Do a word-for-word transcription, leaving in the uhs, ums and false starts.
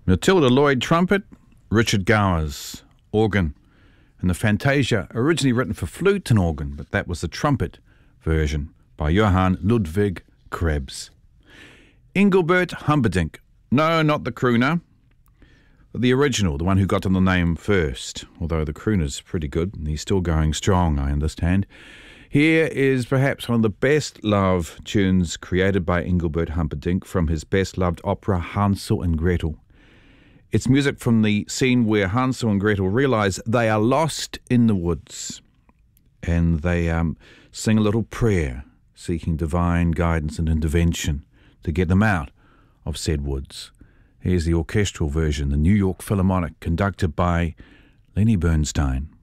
Matilda Lloyd trumpet, Richard Gowers organ, and the Fantasia originally written for flute and organ, but that was the trumpet version by Johann Ludwig Krebs. Engelbert Humperdinck, no, not the crooner, but the original, the one who got on the name first, although the crooner's pretty good and he's still going strong, I understand. Here is perhaps one of the best love tunes created by Engelbert Humperdinck from his best-loved opera Hansel and Gretel. It's music from the scene where Hansel and Gretel realize they are lost in the woods, and they um, sing a little prayer seeking divine guidance and intervention to get them out of said woods. Here's the orchestral version, the New York Philharmonic, conducted by Lenny Bernstein.